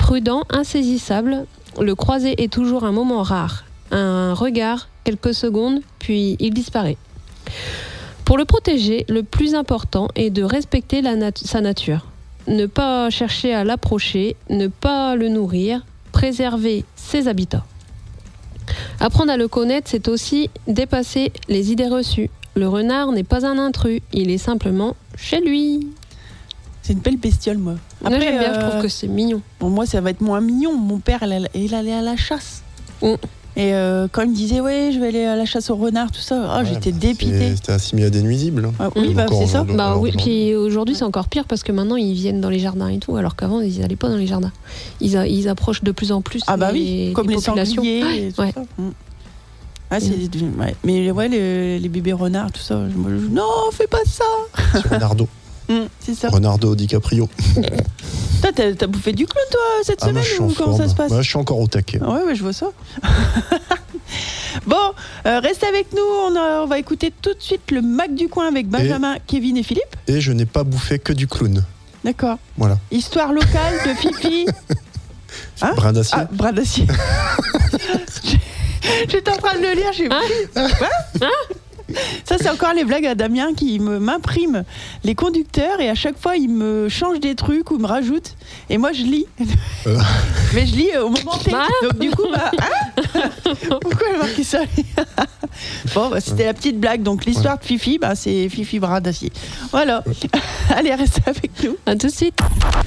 Prudent, insaisissable, le croiser est toujours un moment rare. Un regard, quelques secondes, puis il disparaît. Pour le protéger, le plus important est de respecter sa nature. Ne pas chercher à l'approcher, ne pas le nourrir, préserver ses habitats. Apprendre à le connaître, c'est aussi dépasser les idées reçues. Le renard n'est pas un intrus, il est simplement chez lui. C'est une belle bestiole, moi. Après, moi, j'aime bien, je trouve que c'est mignon. Bon, moi, ça va être moins mignon. Mon père, il allait à la chasse. Et quand il me disait, ouais, je vais aller à la chasse au renard, tout ça, j'étais dépitée. C'était assimilé à des nuisibles. Oui, c'est ça. Oui, puis aujourd'hui, c'est encore pire parce que maintenant, ils viennent dans les jardins et tout, alors qu'avant, ils n'allaient pas dans les jardins. Ils approchent de plus en plus comme les populations. Sangliers et tout ça. Mais ouais, les bébés renards, tout ça. Non, fais pas ça. C'est Renardo. C'est ça. Renardo DiCaprio. Toi, t'as bouffé du clown, toi, cette semaine, ou comment ça se passe? Moi, je suis encore au taquet. Ouais, je vois ça. Bon, reste avec nous. On va écouter tout de suite le Mac du coin avec Benjamin, Kevin et Philippe. Et je n'ai pas bouffé que du clown. D'accord. Voilà. Histoire locale de Fifi. Brin d'acier. Brin d'acier. J'étais en train de le lire, j'ai Ça, c'est encore les blagues à Damien qui m'imprime les conducteurs et à chaque fois, il me change des trucs ou me rajoute. Et moi, je lis. Mais je lis au moment T. Donc, du coup, pourquoi elle a marqué ça? Bon, c'était la petite blague. Donc, l'histoire de Fifi, c'est Fifi Brin d'acier. Voilà. Allez, restez avec nous. À tout de suite.